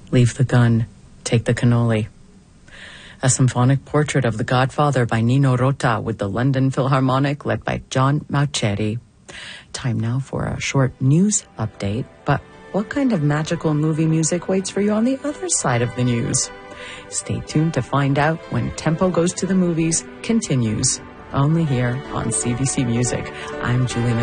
Leave the gun, take the cannoli. A symphonic portrait of The Godfather by Nino Rota with the London Philharmonic led by John Mauceri. Time now for a short news update, but what kind of magical movie music waits for you on the other side of the news? Stay tuned to find out when Tempo Goes to the Movies continues, only here on CBC Music. I'm Julie